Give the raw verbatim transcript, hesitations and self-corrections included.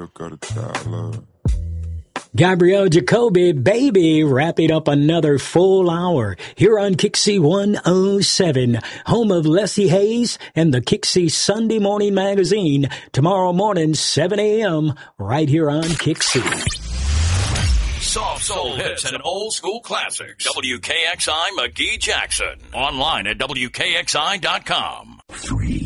Gabrielle got a dollar. Gabrielle Jacoby, baby, wrapping up another full hour here on Kixie one oh seven, home of Leslie Hayes and the Kixie Sunday Morning Magazine. Tomorrow morning, seven a.m., right here on Kixie. Soft soul hits and old school classics. W K X I McGee Jackson. Online at W K X I dot com. Three.